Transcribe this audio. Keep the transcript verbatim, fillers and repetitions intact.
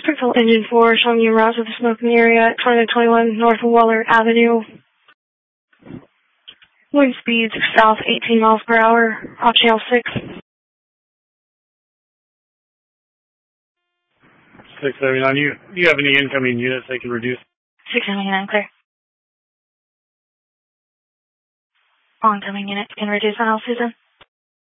Control Engine four, showing you route to the smoking area at twenty twenty-one North Waller Avenue. Wind speeds south eighteen miles per hour, off channel six. six seventy-nine, you, do you have any incoming units they can reduce? six seventy-nine, clear. Oncoming units can reduce on all Susan.